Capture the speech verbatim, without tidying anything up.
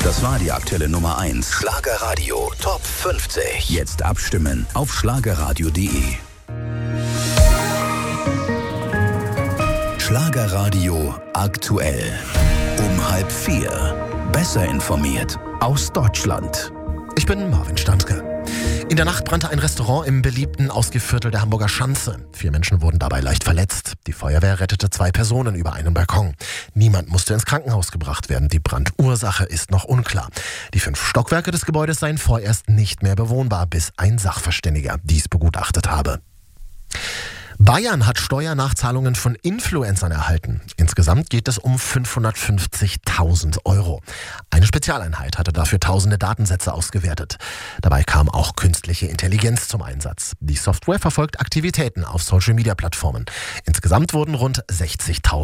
Das war die aktuelle Nummer eins. Schlagerradio Top fünfzig. Jetzt abstimmen auf schlagerradio punkt de. Schlagerradio aktuell. Um halb vier. Besser informiert aus Deutschland. Ich bin Marvin Standke. In der Nacht brannte ein Restaurant im beliebten Ausgehviertel der Hamburger Schanze. Vier Menschen wurden dabei leicht verletzt. Die Feuerwehr rettete zwei Personen über einen Balkon. Niemand musste ins Krankenhaus gebracht werden. Die Brandursache ist noch unklar. Die fünf Stockwerke des Gebäudes seien vorerst nicht mehr bewohnbar, bis ein Sachverständiger dies begutachtet habe. Bayern hat Steuernachzahlungen von Influencern erhalten. Insgesamt geht es um fünfhundertfünfzigtausend Euro. Eine Spezialeinheit hatte dafür tausende Datensätze ausgewertet. Dabei kam auch künstliche Intelligenz zum Einsatz. Die Software verfolgt Aktivitäten auf Social-Media-Plattformen. Insgesamt wurden rund sechzigtausend